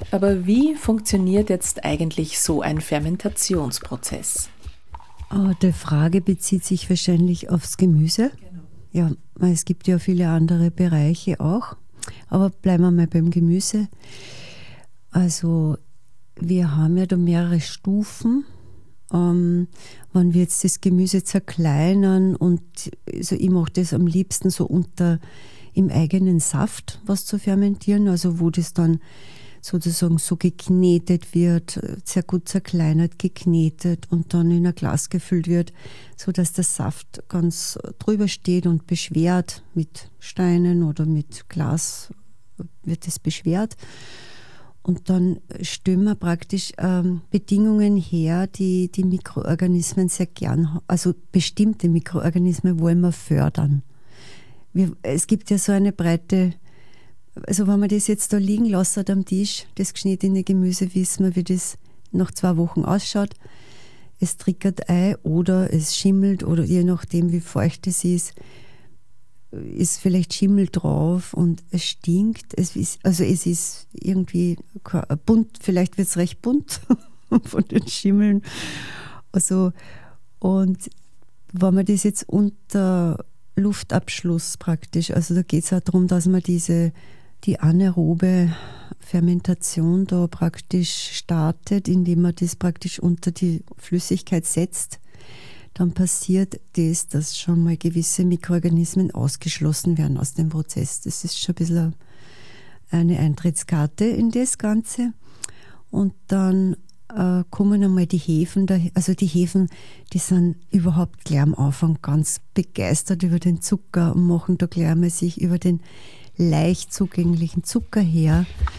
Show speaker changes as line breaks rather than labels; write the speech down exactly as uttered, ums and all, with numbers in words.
Aber wie funktioniert jetzt eigentlich so ein Fermentationsprozess?
Oh, die Frage bezieht sich wahrscheinlich aufs Gemüse.
Genau.
Ja, weil es gibt ja viele andere Bereiche auch. Aber bleiben wir mal beim Gemüse. Also wir haben ja da mehrere Stufen. Ähm, wenn wir jetzt das Gemüse zerkleinern und also ich mache das am liebsten so unter im eigenen Saft was zu fermentieren, also wo das dann sozusagen so geknetet wird, sehr gut zerkleinert, geknetet und dann in ein Glas gefüllt wird, sodass der Saft ganz drüber steht und beschwert mit Steinen oder mit Glas wird es beschwert. Und dann stellen wir praktisch ähm, Bedingungen her, die die Mikroorganismen sehr gern haben. Also bestimmte Mikroorganismen wollen wir fördern. Wir, es gibt ja so eine breite, also wenn man das jetzt da liegen lässt am Tisch, das geschnittene Gemüse, wissen wir, wie das nach zwei Wochen ausschaut. Es trickert ein oder es schimmelt oder je nachdem, wie feucht es ist, ist vielleicht Schimmel drauf und es stinkt. Es ist, also es ist irgendwie bunt, vielleicht wird es recht bunt von den Schimmeln. Also, und wenn man das jetzt unter Luftabschluss praktisch, also da geht es auch darum, dass man diese, die anaerobe Fermentation da praktisch startet, indem man das praktisch unter die Flüssigkeit setzt. Dann passiert das, dass schon mal gewisse Mikroorganismen ausgeschlossen werden aus dem Prozess. Das ist schon ein bisschen eine Eintrittskarte in das Ganze. Und dann äh, kommen einmal die Hefen, daher. Also die Hefen, die sind überhaupt gleich am Anfang ganz begeistert über den Zucker und machen da gleich mal sich über den leicht zugänglichen Zucker her.